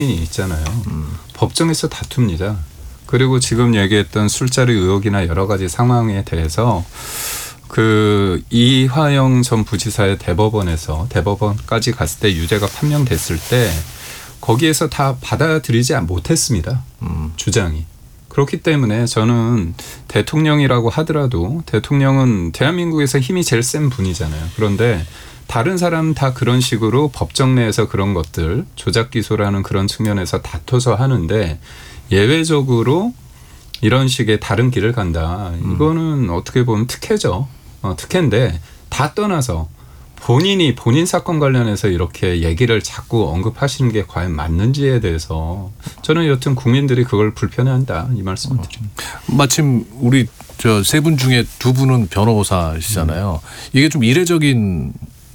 있잖아요. 법정에서 다툽니다. 그리고 지금 얘기했던 술자리 의혹이나 여러 가지 상황에 대해서 그 이화영 전 부지사의 대법원까지 갔을 때 유죄가 판명됐을 때 거기에서 다 받아들이지 못했습니다. 주장이. 그렇기 때문에 저는 대통령이라고 하더라도 대통령은 대한민국에서 힘이 제일 센 분이잖아요. 그런데 다른 사람 다 그런 식으로 법정 내에서 그런 것들 조작 기소라는 그런 측면에서 다퉈서 하는데 예외적으로 이런 식의 다른 길을 간다. 이거는 어떻게 보면 특혜죠. 특혜인데 다 떠나서 본인 사건 관련해서 이렇게 얘기를 자꾸 언급하시는 게 과연 맞는지에 대해서 저는 여튼 국민들이 그걸 불편해한다 이 말씀을 드립니다. 마침 우리 저 세 분 중에 두 분은 변호사시잖아요. 이게 좀 이례적인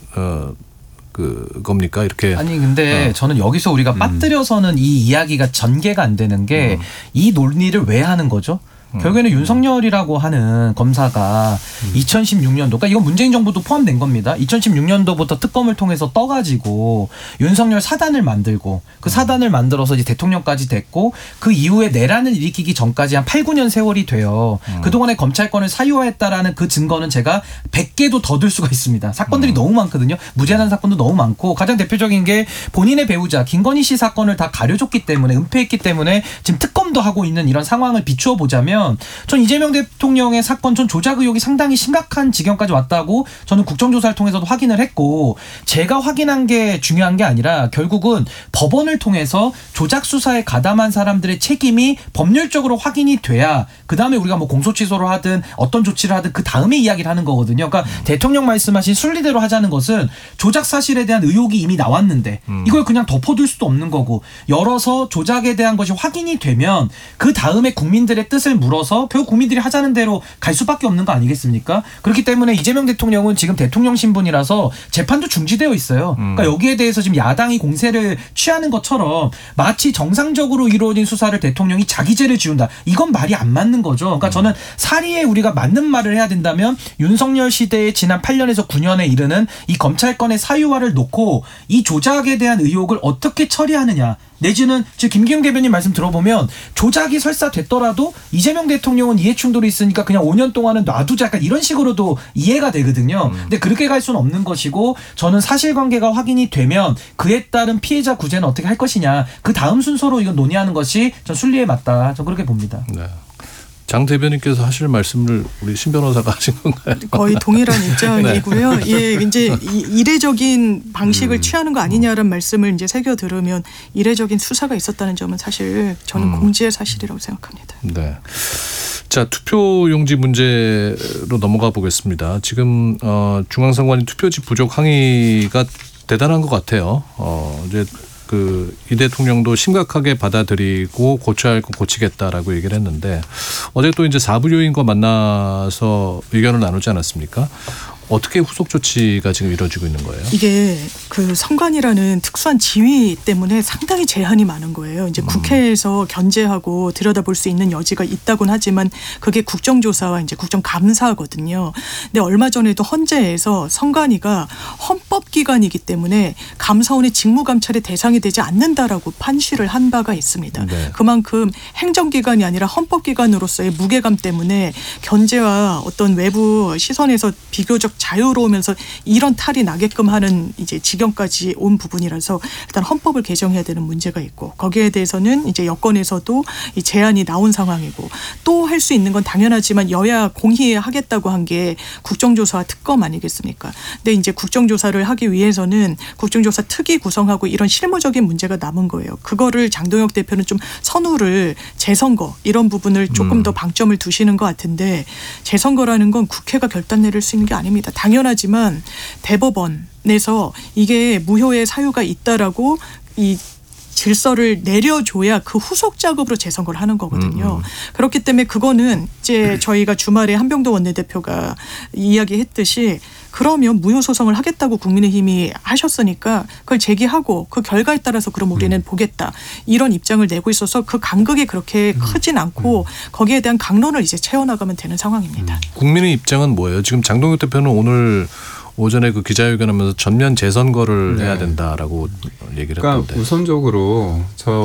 겁니까? 이렇게. 아니 근데 저는 여기서 우리가 빠뜨려서는 이 이야기가 전개가 안 되는 게 이 논리를 왜 하는 거죠? 결국에는 윤석열이라고 하는 검사가 2016년도, 그러니까 이건 문재인 정부도 포함된 겁니다. 2016년도부터 특검을 통해서 떠가지고 윤석열 사단을 만들고 그 사단을 만들어서 이제 대통령까지 됐고 그 이후에 내란을 일으키기 전까지 한 8, 9년 세월이 돼요. 그동안에 검찰권을 사유화했다라는 그 증거는 제가 100개도 더 들 수가 있습니다. 사건들이 너무 많거든요. 무죄난 사건도 너무 많고 가장 대표적인 게 본인의 배우자 김건희 씨 사건을 다 가려줬기 때문에 은폐했기 때문에 지금 특검도 하고 있는 이런 상황을 비추어 보자면 전 이재명 대통령의 사건 전 조작 의혹이 상당히 심각한 지경까지 왔다고 저는 국정조사를 통해서도 확인을 했고 제가 확인한 게 중요한 게 아니라 결국은 법원을 통해서 조작 수사에 가담한 사람들의 책임이 법률적으로 확인이 돼야 그다음에 우리가 뭐 공소취소를 하든 어떤 조치를 하든 그 다음에 이야기를 하는 거거든요. 그러니까 대통령 말씀하신 순리대로 하자는 것은 조작 사실에 대한 의혹이 이미 나왔는데 이걸 그냥 덮어둘 수도 없는 거고 열어서 조작에 대한 것이 확인이 되면 그 다음에 국민들의 뜻을 물어서 결국 국민들이 하자는 대로 갈 수밖에 없는 거 아니겠습니까? 그렇기 때문에 이재명 대통령은 지금 대통령 신분이라서 재판도 중지되어 있어요. 그러니까 여기에 대해서 지금 야당이 공세를 취하는 것처럼 마치 정상적으로 이루어진 수사를 대통령이 자기 죄를 지운다. 이건 말이 안 맞는 거죠. 그러니까 저는 사리에 우리가 맞는 말을 해야 된다면 윤석열 시대의 지난 8년에서 9년에 이르는 이 검찰권의 사유화를 놓고 이 조작에 대한 의혹을 어떻게 처리하느냐. 내지는 지금 김기용 대변인 말씀 들어보면 조작이 설사 됐더라도 이재명 대통령은 이해충돌이 있으니까 그냥 5년 동안은 놔두자 약간 이런 식으로도 이해가 되거든요. 근데 그렇게 갈 수는 없는 것이고 저는 사실관계가 확인이 되면 그에 따른 피해자 구제는 어떻게 할 것이냐 그 다음 순서로 이건 논의하는 것이 전 순리에 맞다. 전 그렇게 봅니다. 네. 장 대변인께서 하실 말씀을 우리 신 변호사가 하신 건가요? 거의 동일한 입장이고요. 네. 예, 이제 이례적인 방식을 취하는 거 아니냐라는 말씀을 이제 새겨 들으면 이례적인 수사가 있었다는 점은 사실 저는 공지의 사실이라고 생각합니다. 네. 자, 투표용지 문제로 넘어가 보겠습니다. 지금 중앙선관위 투표지 부족 항의가 대단한 것 같아요. 이제 이 대통령도 심각하게 받아들이고 고쳐야 할 거 고치겠다라고 얘기를 했는데 어제 또 이제 사부요인과 만나서 의견을 나누지 않았습니까? 어떻게 후속 조치가 지금 이루어지고 있는 거예요? 이게 그 선관위라는 특수한 지위 때문에 상당히 제한이 많은 거예요. 이제 국회에서 견제하고 들여다볼 수 있는 여지가 있다곤 하지만 그게 국정조사와 이제 국정감사거든요. 근데 얼마 전에도 헌재에서 선관위가 헌법기관이기 때문에 감사원의 직무감찰의 대상이 되지 않는다라고 판시를 한 바가 있습니다. 네. 그만큼 행정기관이 아니라 헌법기관으로서의 무게감 때문에 견제와 어떤 외부 시선에서 비교적 자유로우면서 이런 탈이 나게끔 하는 이제 지경까지 온 부분이라서 일단 헌법을 개정해야 되는 문제가 있고 거기에 대해서는 이제 여권에서도 이 제안이 나온 상황이고 또 할 수 있는 건 당연하지만 여야 공히하겠다고 한 게 국정조사와 특검 아니겠습니까? 근데 이제 국정조사를 하기 위해서는 국정조사 특위 구성하고 이런 실무적인 문제가 남은 거예요. 그거를 장동혁 대표는 좀 선후를 재선거 이런 부분을 조금 더 방점을 두시는 것 같은데 재선거라는 건 국회가 결단 내릴 수 있는 게 아닙니다. 당연하지만 대법원에서 이게 무효의 사유가 있다라고 이 질서를 내려줘야 그 후속 작업으로 재선거를 하는 거거든요. 그렇기 때문에 그거는 이제 저희가 주말에 한병도 원내대표가 이야기했듯이 그러면 무효 소송을 하겠다고 국민의힘이 하셨으니까 그걸 제기하고 그 결과에 따라서 그럼 우리는 보겠다. 이런 입장을 내고 있어서 그 간극이 그렇게 크진 않고 거기에 대한 강론을 이제 채워나가면 되는 상황입니다. 국민의 입장은 뭐예요? 지금 장동혁 대표는 오늘 오전에 그 기자회견하면서 전면 재선거를 네. 해야 된다라고 얘기를 그러니까 했던데. 우선적으로 저